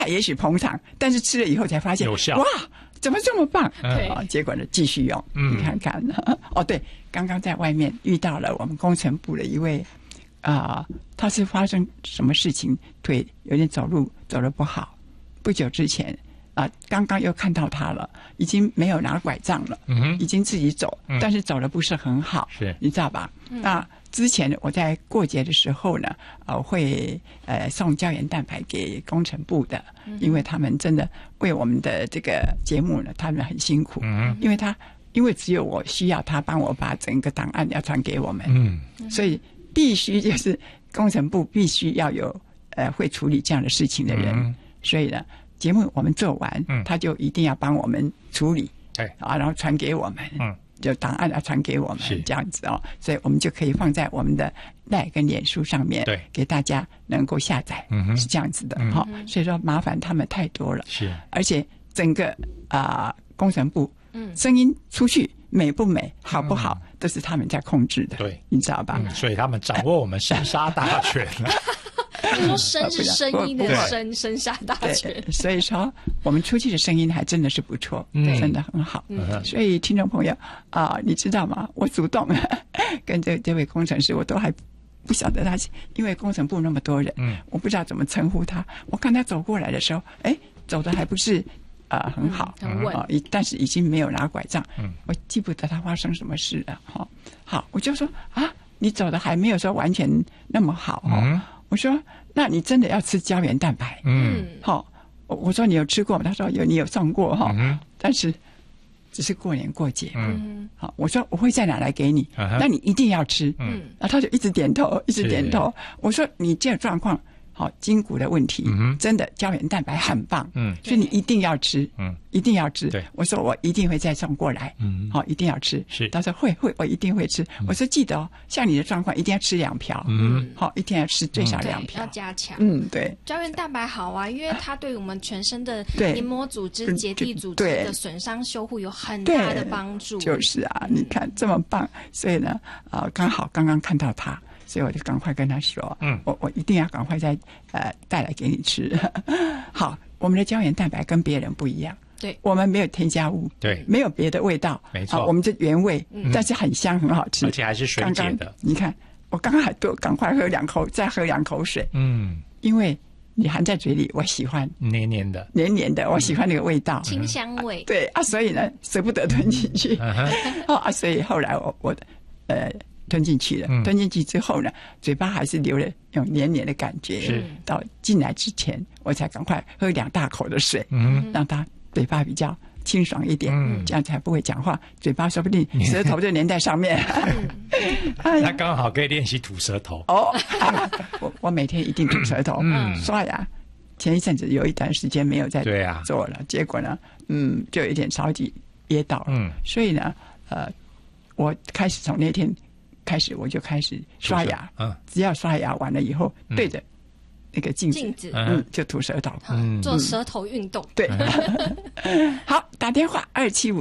也许捧场，但是吃了以后才发现有效， 哇，怎么这么棒？ 对结果呢继续用，你看看。哦，对，刚刚在外面遇到了我们工程部的一位他是发生什么事情，腿有点走得不好，不久之前刚刚又看到他了，已经没有拿拐杖了，已经自己走，但是走得不是很好， 是你知道吧？那之前我在过节的时候呢，会送胶原蛋白给工程部的，因为他们真的为我们的这个节目呢，他们很辛苦，因为只有我需要他帮我把整个档案要传给我们，所以必须就是工程部必须要有会处理这样的事情的人，所以呢，节目我们做完，他就一定要帮我们处理，然后传给我们，就档案要传给我们，这样子所以我们就可以放在我们的LINE跟脸书上面，对，给大家能够下载，是这样子的，所以说麻烦他们太多了，是，而且整个工程部，声音出去美不美、好不好，都是他们在控制的，对，你知道吧？ 所以他们掌握我们生杀大权。 你说声是声音的声，生杀大权。 所以说我们出去的声音还真的是不错，真的很好。所以听众朋友你知道吗？我主动跟这位工程师，我都还不晓得他，因为工程部那么多人，我不知道怎么称呼他。我看他走过来的时候，走的还不是很好， 很稳， 但是已经没有拿拐杖，我记不得他发生什么事了。好，我就说你走的还没有说完全那么好我说那你真的要吃胶原蛋白，我说你有吃过吗？他说有，你有送过但是只是过年过节，好，我说我会在哪来给你，那你一定要吃，然后他就一直点头，一直点头。我说你这个状况，筋骨的问题，真的胶原蛋白很棒，所以你一定要吃，一定要吃。我说我一定会再送过来，一定要吃。他说会，我一定会吃。我说记得像你的状况一定要吃2瓢，一定要吃最少2瓢， 要加强。 对， 胶原蛋白好啊，因为它对我们全身的黏膜组织、结缔组织的损伤修护有很大的帮助。 就是你看这么棒，所以呢，刚刚看到他。所以我就赶快跟他说，我一定要赶快再带来给你吃。好，我们的胶原蛋白跟别人不一样，对，我们没有添加物，对，没有别的味道，没错，我们这原味，但是很香，很好吃， 而且还是水解的。 你看，我刚刚还多赶快喝2口，再喝2口水，因为你含在嘴里，我喜欢黏黏的， 我喜欢那个味道， 清香味， 对所以呢，舍不得吞进去，所以后来我吞进去了，吞进去之后呢，嘴巴还是留了有黏黏的感觉。是到进来之前，我才赶快喝2大口的水，让它嘴巴比较清爽一点，这样才不会讲话，嘴巴说不定舌头就粘在上面。 那刚好可以练习吐舌头。 我每天一定吐舌头，刷牙。前一阵子有一段时间没有在做了，结果呢，就有一点着急噎到了。所以呢，我开始从那天开始我就开始刷牙，只要刷牙完了以后，对着那个镜子，就吐舌头， 做舌头运动。 对，好，打电话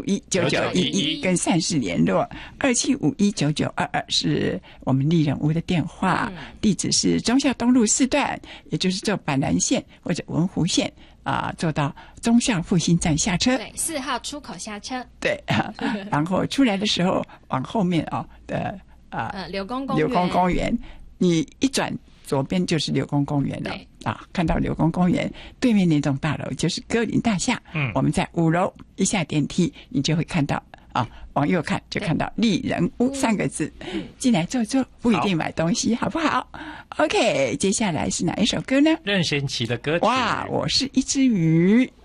27519911跟善事联络，27519922是我们丽人屋的电话，地址是忠孝东路4段，也就是坐板南线或者文湖线。坐到忠孝复兴站下车， 对，4号出口下车， 对，然后出来的时候往后面的柳公公园，你一转左边就是柳公公园了看到柳公公园对面那栋大楼就是歌林大厦，我们在5楼，一下电梯你就会看到往右看就看到丽人屋3个字，进来坐坐，不一定买东西，好不好 ？OK， 接下来是哪一首歌呢？ 任贤齐的歌曲。 哇，我是一只鱼。